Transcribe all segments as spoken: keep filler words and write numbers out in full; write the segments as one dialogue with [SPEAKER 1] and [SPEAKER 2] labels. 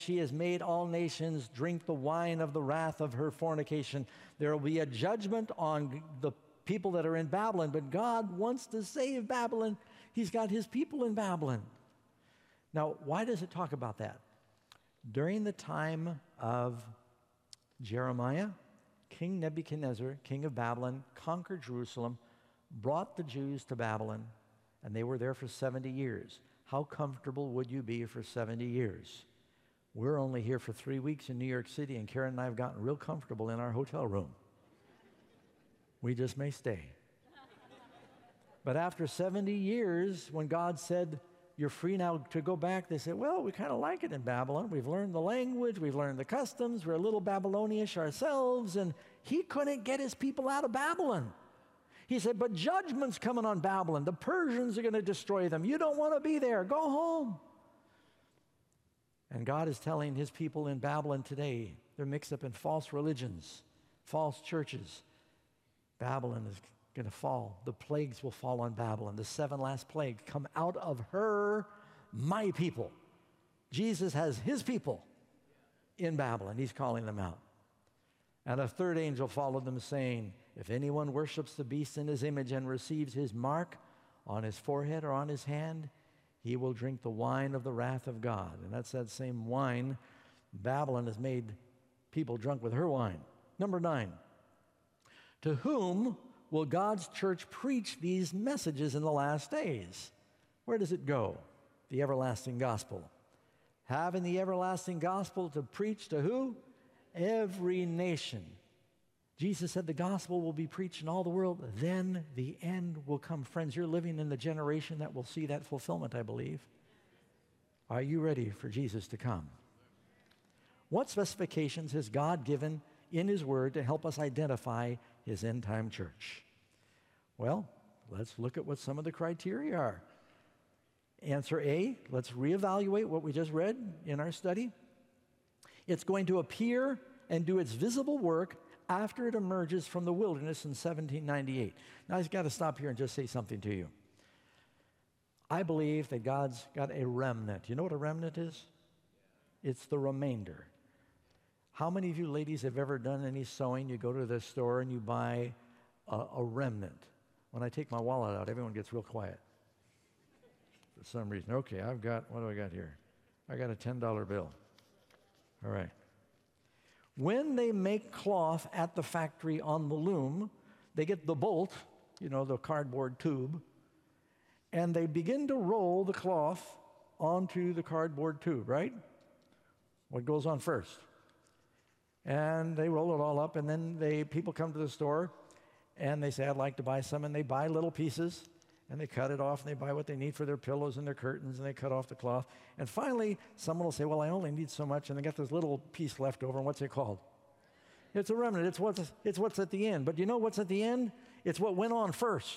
[SPEAKER 1] she has made all nations drink the wine of the wrath of her fornication. There will be a judgment on the people that are in Babylon, but God wants to save Babylon. He's got his people in Babylon. Now, why does it talk about that? During the time of Jeremiah, King Nebuchadnezzar, king of Babylon, conquered Jerusalem, brought the Jews to Babylon, and they were there for seventy years. How comfortable would you be for seventy years? We're only here for three weeks in New York City, and Karen and I have gotten real comfortable in our hotel room. We just may stay. But after seventy years, when God said, you're free now to go back, they said, well, we kind of like it in Babylon. We've learned the language, we've learned the customs, we're a little Babylonish ourselves, and he couldn't get his people out of Babylon. He said, but judgment's coming on Babylon. The Persians are going to destroy them. You don't want to be there. Go home. And God is telling his people in Babylon today, they're mixed up in false religions, false churches. Babylon is going to fall. The plagues will fall on Babylon. The seven last plagues come out of her, my people. Jesus has his people in Babylon. He's calling them out. And a third angel followed them, saying, if anyone worships the beast in his image and receives his mark on his forehead or on his hand, he will drink the wine of the wrath of God. And that's that same wine. Babylon has made people drunk with her wine. Number nine, to whom will God's church preach these messages in the last days? Where does it go? The everlasting gospel. Having the everlasting gospel to preach to who? Every nation. Jesus said the gospel will be preached in all the world, then the end will come. Friends, you're living in the generation that will see that fulfillment, I believe. Are you ready for Jesus to come? What specifications has God given in his word to help us identify his end-time church? Well, let's look at what some of the criteria are. Answer A, let's reevaluate what we just read in our study. It's going to appear and do its visible work after it emerges from the wilderness in seventeen ninety-eight. Now, I've got to stop here and just say something to you. I believe that God's got a remnant. You know what a remnant is? It's the remainder. How many of you ladies have ever done any sewing? You go to the store and you buy a, a remnant. When I take my wallet out, everyone gets real quiet for some reason. Okay, I've got, what do I got here? I got a ten dollar bill. All right. When they make cloth at the factory on the loom, they get the bolt, you know, the cardboard tube, and they begin to roll the cloth onto the cardboard tube, right? What goes on first? And they roll it all up, and then they people come to the store, and they say, I'd like to buy some, and they buy little pieces, and they cut it off, and they buy what they need for their pillows and their curtains, and they cut off the cloth. And finally, someone will say, well, I only need so much, and they got this little piece left over, and what's it called? It's a remnant. It's what's, it's what's at the end. But you know what's at the end? It's what went on first.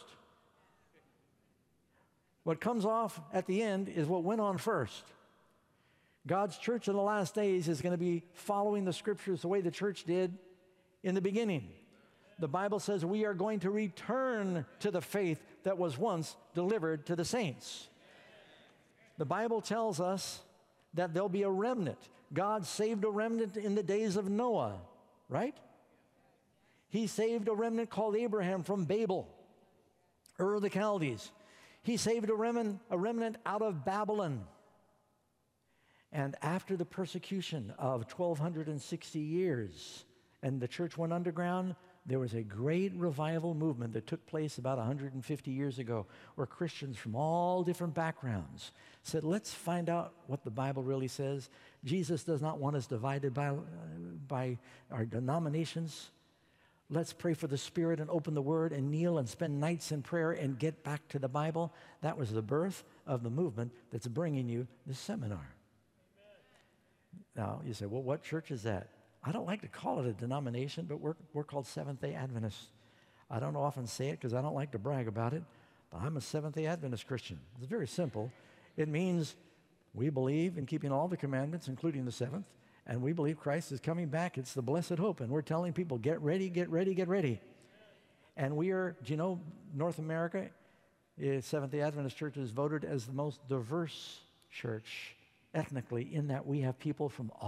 [SPEAKER 1] What comes off at the end is what went on first. God's church in the last days is going to be following the scriptures the way the church did in the beginning. The Bible says we are going to return to the faith that was once delivered to the saints. The Bible tells us that there'll be a remnant. God saved a remnant in the days of Noah, right? He saved a remnant called Abraham from Babel, Ur of the Chaldees. He saved a remnant, a remnant out of Babylon. And after the persecution of twelve sixty years, and the church went underground, there was a great revival movement that took place about one hundred fifty years ago, where Christians from all different backgrounds said, let's find out what the Bible really says. Jesus does not want us divided by, uh, by our denominations. Let's pray for the Spirit and open the Word and kneel and spend nights in prayer and get back to the Bible. That was the birth of the movement that's bringing you this seminar. Amen. Now, you say, well, what church is that? I don't like to call it a denomination, but we're, we're called Seventh-day Adventists. I don't often say it because I don't like to brag about it, but I'm a Seventh-day Adventist Christian. It's very simple. It means we believe in keeping all the commandments, including the seventh, and we believe Christ is coming back. It's the blessed hope, and we're telling people, get ready, get ready, get ready. And we are, do you know, North America, Seventh-day Adventist Church is voted as the most diverse church ethnically in that we have people from